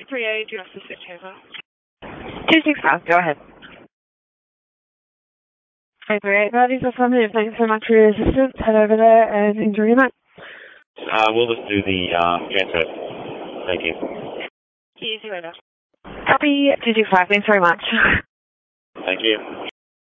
3A, do you have to switch over? 265, go ahead. 338, that is affirmative. Thanks so much for your assistance. Head over there and enjoy your night. We'll just do the transfer. Thank you. See you later. Copy 265, thanks very much. Thank you.